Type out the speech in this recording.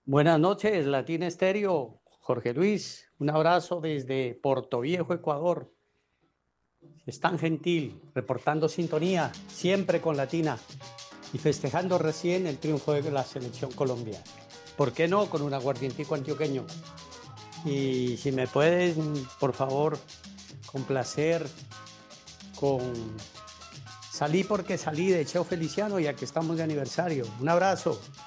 Buenas noches, Latina Estéreo. Jorge Luis, un abrazo desde Portoviejo, Ecuador. Es tan gentil, reportando sintonía, siempre con Latina y festejando recién el triunfo de la selección colombiana. ¿Por qué no? Con un aguardientico antioqueño. Y si me pueden, por favor, complacer con Salí porque salí de Cheo Feliciano, ya que estamos de aniversario. Un abrazo.